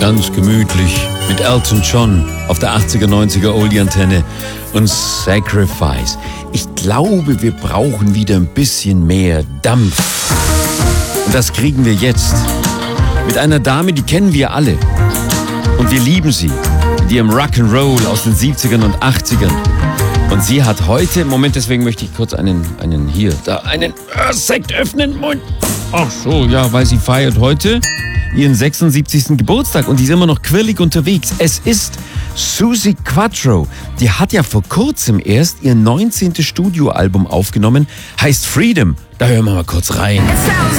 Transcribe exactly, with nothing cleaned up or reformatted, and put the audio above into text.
Ganz gemütlich mit Elton John auf der achtziger, neunziger Oldie-Antenne und Sacrifice. Ich glaube, wir brauchen wieder ein bisschen mehr Dampf. Und das kriegen wir jetzt mit einer Dame, die kennen wir alle. Und wir lieben sie. Mit ihrem Rock'n'Roll aus den siebzigern und achtzigern. Und sie hat heute, Moment, deswegen möchte ich kurz einen, einen hier, da, einen äh, Sekt öffnen, Mund. Ach so, ja, weil sie feiert heute ihren sechsundsiebzigsten Geburtstag und die ist immer noch quirlig unterwegs. Es ist Suzi Quatro. Die hat ja vor kurzem erst ihr neunzehntes Studioalbum aufgenommen, heißt Freedom. Da hören wir mal kurz rein.